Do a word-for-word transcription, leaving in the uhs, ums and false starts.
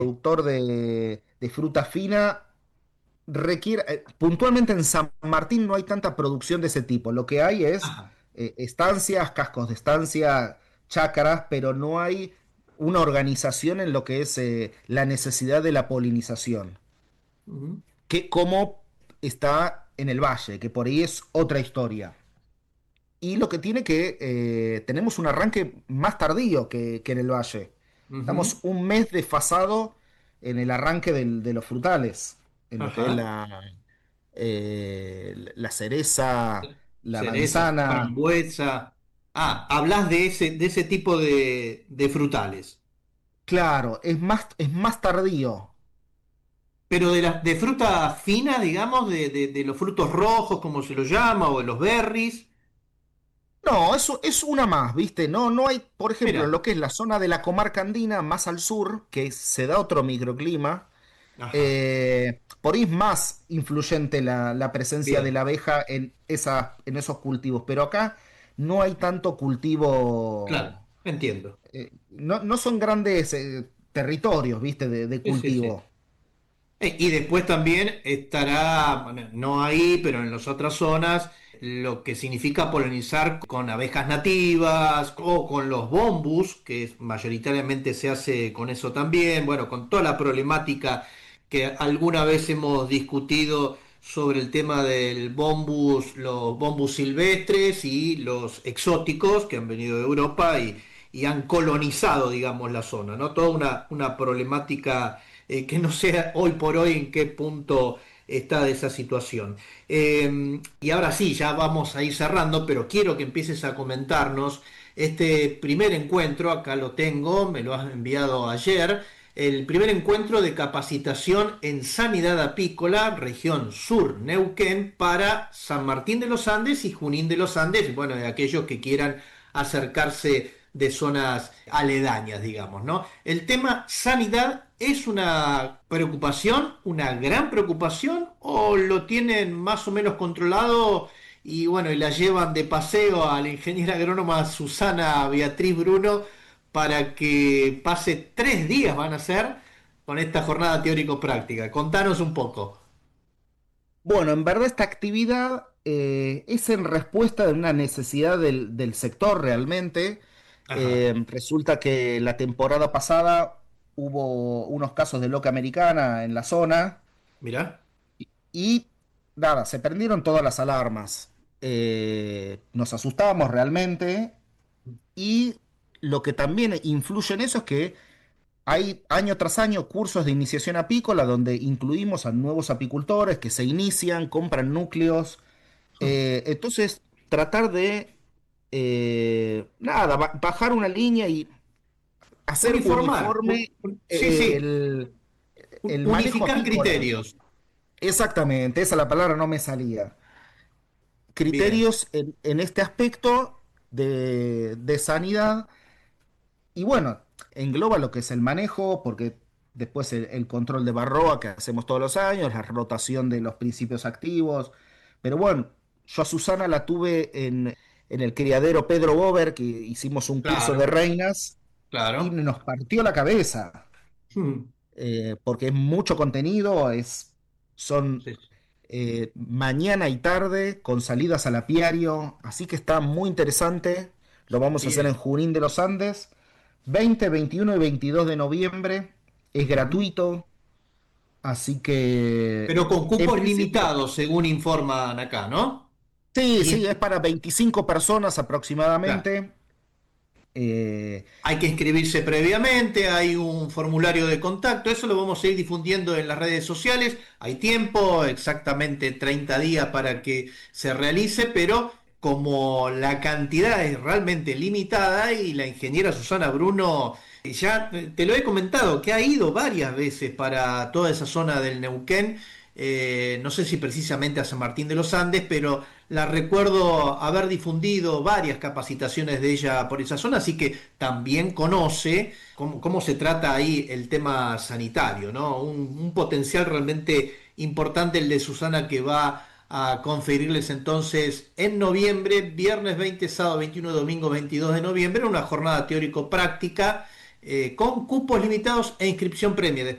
productor de, de fruta fina requiere, eh, puntualmente en San Martín no hay tanta producción de ese tipo. Lo que hay es Ajá. eh, estancias, cascos de estancia, chácaras, pero no hay una organización en lo que es eh, la necesidad de la polinización, Ujú. que como está en el valle, que por ahí es otra historia. Y lo que tiene que eh, tenemos un arranque más tardío que, que en el valle. Estamos Ujú. un mes desfasado en el arranque del- de los frutales, en lo que es Ajá. la, eh, la cereza, la Cereza, manzana. frambuesa. Ah, hablas de ese, de ese tipo de, de frutales. Claro, es más, es más tardío. Pero de la, de fruta fina, digamos, de, de, de los frutos rojos, como se los llama, o de los berries. No, eso es una más, ¿viste? No, no hay, por ejemplo, en Mira. lo que es la zona de la comarca andina, más al sur, que se da otro microclima. Ajá. Eh, por ahí es más influyente la, la presencia de Bien. la abeja en, esa, en esos cultivos, pero acá no hay tanto cultivo, Claro, entiendo. eh, no, no son grandes eh, territorios, ¿viste? De, de Sí, sí, sí. cultivo. Eh, Y después también estará, bueno, no ahí, pero en las otras zonas, lo que significa polinizar con abejas nativas o con los bombus, que es- mayoritariamente se hace con eso también, bueno, con toda la problemática que alguna vez hemos discutido sobre el tema del bombus, los bombus silvestres y los exóticos que han venido de Europa y, y han colonizado, digamos, la zona, ¿no? Toda una, una problemática eh, que no sé hoy por hoy en qué punto está de esa situación. Eh, y ahora sí, ya vamos a ir cerrando, pero quiero que empieces a comentarnos este primer encuentro, acá lo tengo, me lo has enviado ayer, el primer encuentro de capacitación en sanidad apícola, región sur Neuquén, para San Martín de los Andes y Junín de los Andes, bueno, de aquellos que quieran acercarse de zonas aledañas, digamos, ¿no? El tema sanidad es una preocupación, una gran preocupación, o lo tienen más o menos controlado y bueno, y la llevan de paseo a la ingeniera agrónoma Susana Beatriz Bruno para que pase tres días, van a ser, con esta jornada teórico-práctica. Contanos un poco. Bueno, en verdad esta actividad eh, es en respuesta de una necesidad del, del sector realmente. Ajá, Eh, resulta que la temporada pasada hubo unos casos de loca americana en la zona. mirá. Y nada, se prendieron todas las alarmas. Eh, nos asustamos realmente y lo que también influye en eso es que hay año tras año cursos de iniciación apícola donde incluimos a nuevos apicultores que se inician, compran núcleos. Eh, entonces, tratar de, eh, nada, ba- bajar una línea y hacer Uniformar. Un- uniforme un- sí, eh, sí. el, Un- el manejo unificar apícola. criterios. Exactamente, esa la palabra no me salía. Bien. Criterios en, en este aspecto de, de sanidad y bueno, engloba lo que es el manejo, porque después el, el control de barroa que hacemos todos los años, la rotación de los principios activos, pero bueno, yo a Susana la tuve en, en el criadero Pedro Bober, que hicimos un curso de Claro, reinas y claro. nos partió la cabeza, Hmm. eh, porque es mucho contenido, es, son Sí, eh, mañana y tarde con salidas al apiario, así que está muy interesante. Lo vamos a hacer en bien. Junín de los Andes, veinte, veintiuno y veintidós de noviembre. Es Ujú. gratuito, así que Pero con en cupos principio, limitados, según informan acá, ¿no? sí, Y sí, es para veinticinco personas claro, aproximadamente. Eh, hay que inscribirse previamente, hay un formulario de contacto, eso lo vamos a ir difundiendo en las redes sociales. Hay tiempo, exactamente treinta días para que se realice, pero como la cantidad es realmente limitada y la ingeniera Susana Bruno, ya te lo he comentado, que ha ido varias veces para toda esa zona del Neuquén, eh, no sé si precisamente a San Martín de los Andes, pero la recuerdo haber difundido varias capacitaciones de ella por esa zona, así que también conoce cómo, cómo se trata ahí el tema sanitario, ¿no? Un, un potencial realmente importante el de Susana que va a conferirles entonces en noviembre, viernes veinte, sábado veintiuno, domingo veintidós de noviembre, una jornada teórico-práctica eh, con cupos limitados e inscripción premia.